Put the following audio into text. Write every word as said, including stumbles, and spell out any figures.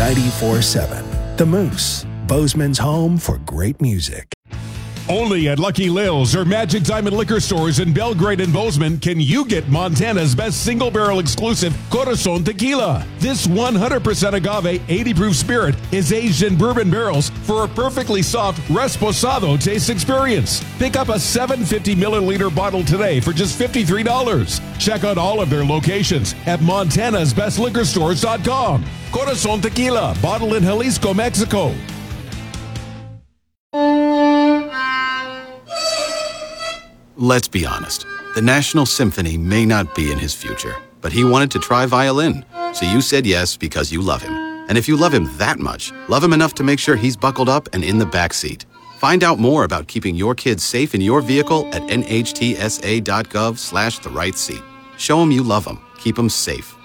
ninety-four seven. The Moose, Bozeman's home for great music. Only at Lucky Lil's or Magic Diamond Liquor Stores in Belgrade and Bozeman can you get Montana's best single-barrel exclusive Corazon Tequila. This one hundred percent agave, eighty proof spirit is aged in bourbon barrels for a perfectly soft Resposado taste experience. Pick up a seven hundred fifty milliliter bottle today for just fifty-three dollars. Check out all of their locations at montanas best liquor stores dot com. Corazon Tequila, bottled in Jalisco, Mexico. Let's be honest. The National Symphony may not be in his future, but he wanted to try violin. So you said yes because you love him. And if you love him that much, love him enough to make sure he's buckled up and in the back seat. Find out more about keeping your kids safe in your vehicle at N H T S A dot gov slash the right seat. Show him you love him. Keep him safe.